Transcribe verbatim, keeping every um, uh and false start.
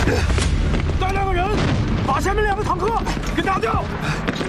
带两个人把前面两个坦克给打掉。